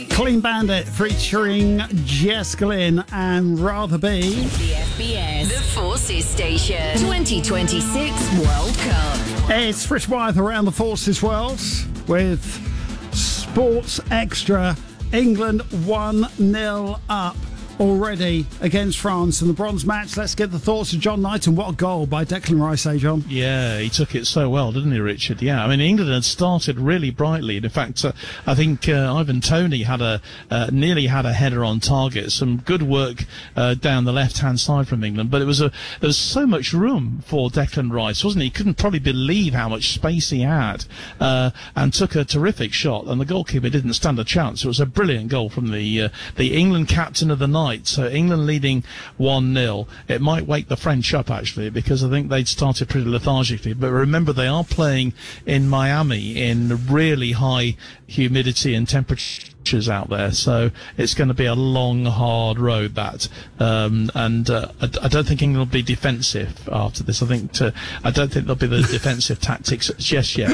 Clean Bandit featuring Jessica Lynn and Rather Be. The FBS, the Forces Station, 2026 World Cup. It's Rich Wyeth around the Forces World with Sports Extra. England 1-0 up already against France in the bronze match. Let's get the thoughts of John Knighton. What a goal by Declan Rice, John? Yeah, he took it so well, didn't he, Richard? Yeah, I mean, England had started really brightly. In fact, I think Ivan Toney had nearly had a header on target. Some good work down the left-hand side from England, but there was so much room for Declan Rice, wasn't he? He couldn't probably believe how much space he had, and took a terrific shot, and the goalkeeper didn't stand a chance. It was a brilliant goal from the England captain of the night. So England leading 1-0. It might wake the French up, actually, because I think they'd started pretty lethargically. But remember, they are playing in Miami in really high humidity and temperatures out there. So it's going to be a long, hard road, that. I don't think England will be defensive after this. I don't think there'll be the defensive tactics just yet.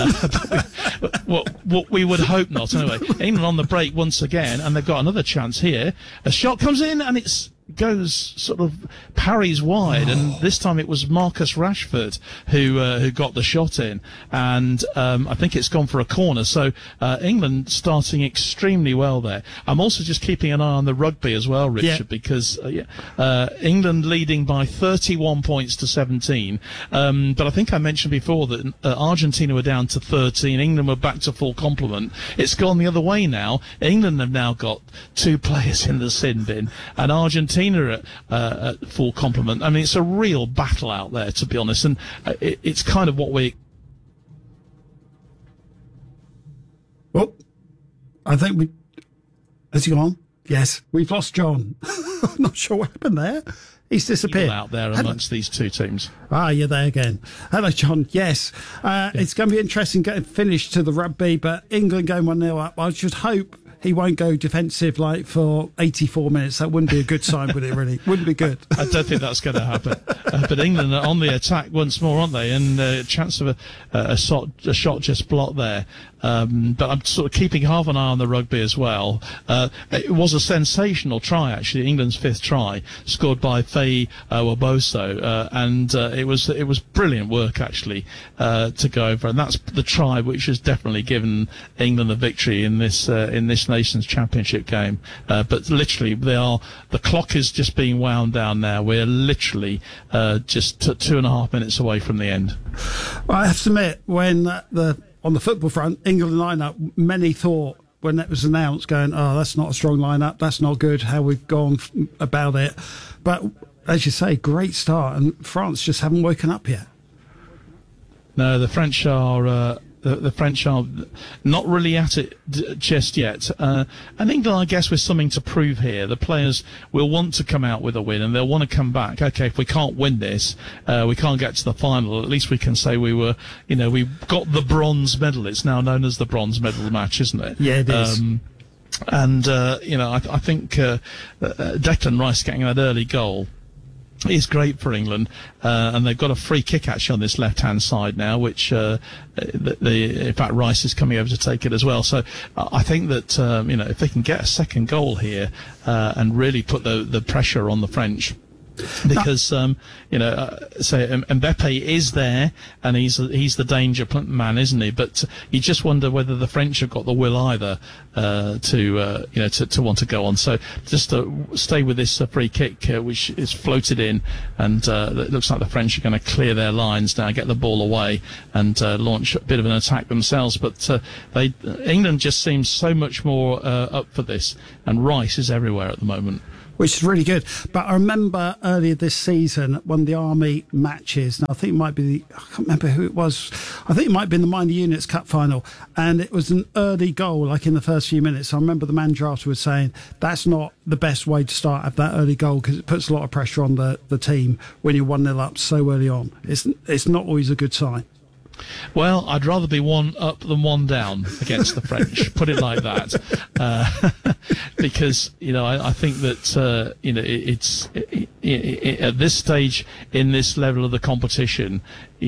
What we would hope not, anyway. England on the break once again, and they've got another chance here. A shot comes in, and goes sort of parries wide, and this time it was Marcus Rashford who got the shot in, and I think it's gone for a corner. So England starting extremely well there. I'm also just keeping an eye on the rugby as well, Richard, because England leading by 31 points to 17, but I think I mentioned before that Argentina were down to 13, England were back to full complement. It's gone the other way now. England have now got 2 players in the sin bin, and Argentina at full complement. I mean, it's a real battle out there, to be honest, and it's kind of what we... Oh, I think we... Has he gone? Yes, we've lost John. I'm not sure what happened there. He's disappeared. Out there amongst these two teams. You're there again. Hello, John. Yes, it's going to be interesting getting finished to the rugby, but England going 1-0 up. I should hope he won't go defensive like for 84 minutes. That wouldn't be a good sign, would it, really? Wouldn't be good. I don't think that's going to happen. But England are on the attack once more, aren't they? And a chance of a shot just blocked there. But I'm sort of keeping half an eye on the rugby as well. It was a sensational try, actually, England's 5th try, scored by Faye Waboso, and it was brilliant work, actually, to go over. And that's the try which has definitely given England the victory in this Nations Championship game. But literally, the clock is just being wound down now. We're literally just 2.5 minutes away from the end. Well, I have to admit, when on the football front, England lineup, many thought when that was announced, going, that's not a strong lineup, that's not good, how we've gone about it. But as you say, great start, and France just haven't woken up yet. No, the French are... The French are not really at it just yet. And England, I guess, with something to prove here. The players will want to come out with a win, and they'll want to come back. Okay, if we can't win this, we can't get to the final, at least we can say we got the bronze medal. It's now known as the bronze medal match, isn't it? Yeah, it is. I think Declan Rice getting that early goal is great for England, and they've got a free kick actually on this left-hand side now, which in fact Rice is coming over to take it as well. So I think that if they can get a second goal here and really put the pressure on the French. Because say Mbappe is there, and he's the danger man, isn't he? But you just wonder whether the French have got the will either to want to go on. So just to stay with this free kick, which is floated in, and it looks like the French are going to clear their lines now, get the ball away, and launch a bit of an attack themselves. But England just seems so much more up for this, and Rice is everywhere at the moment. Which is really good. But I remember earlier this season, one of the Army matches, and I think it might be I can't remember who it was, I think it might have been the Minor Units Cup final, and it was an early goal, like in the first few minutes. I remember the manager afterwards saying, that's not the best way to start at that early goal, because it puts a lot of pressure on the team when you're 1-0 up so early on. It's not always a good sign. Well, I'd rather be 1 up than 1 down against the French. Put it like that. because I think that at this stage in this level of the competition,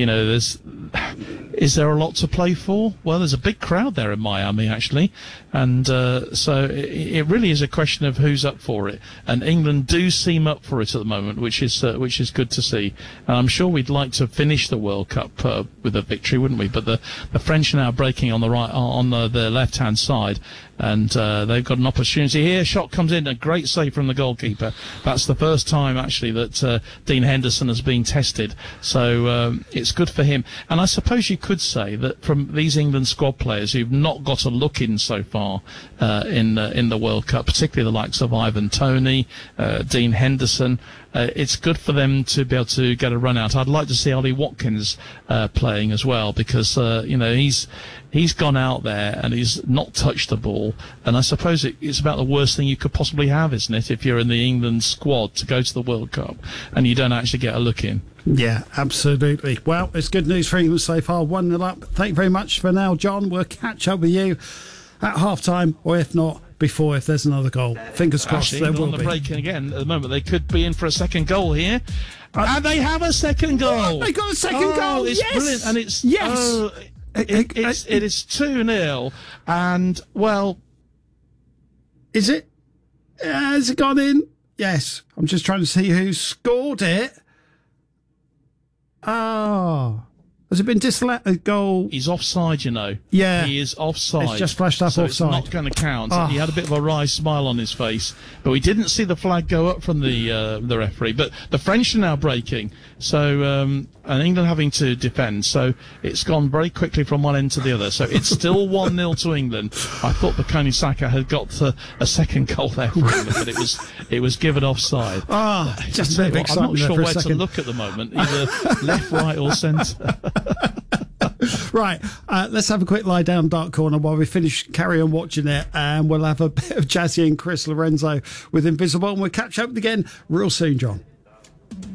is there a lot to play for? Well, there's a big crowd there in Miami, actually, and so it really is a question of who's up for it. And England do seem up for it at the moment, which is good to see. And I'm sure we'd like to finish the World Cup with a victory, wouldn't we? But the French are now breaking on the right, on the left-hand side, and they've got an opportunity here. Shot comes in, a great save from the goalkeeper. That's the first time actually that Dean Henderson has been tested, so it's good for him. And I suppose you could say that from these England squad players who've not got a look in so far in the World Cup, particularly the likes of Ivan Toney, Dean Henderson, it's good for them to be able to get a run out. I'd like to see Ollie Watkins playing as well, because he's gone out there and he's not touched the ball, and I suppose it's about the worst thing you could possibly have, isn't it, if you're in the England squad to go to the World Cup and you don't actually get a look in. Yeah, absolutely. Well, it's good news for England so far. 1-0 up. Thank you very much for now, John. We'll catch up with you at half-time, or if not, before, if there's another goal. Fingers crossed there will be. On the break again at the moment. They could be in for a second goal here. And they have a second goal. Oh, they got a second goal. It's brilliant. And it's... Yes. It is 2-0, and well, is it? Has it gone in? Yes. I'm just trying to see who scored it. Oh, has it been disallowed? A goal? He's offside, Yeah, he is offside. It's just flashed up so offside. It's not going to count. He had a bit of a wry smile on his face, but we didn't see the flag go up from the referee. But the French are now breaking, so and England having to defend. So it's gone very quickly from one end to the other. So it's still 1-0 to England. I thought Bukayo Saka had got a second goal there for England, but it was given offside. Just a bit of excitement. I'm not sure where to look at the moment, either left, right, or centre. Right, let's have a quick lie down dark corner while we finish, carry on watching it, and we'll have a bit of Jazzy and Chris Lorenzo with Invisible, and we'll catch up again real soon, John.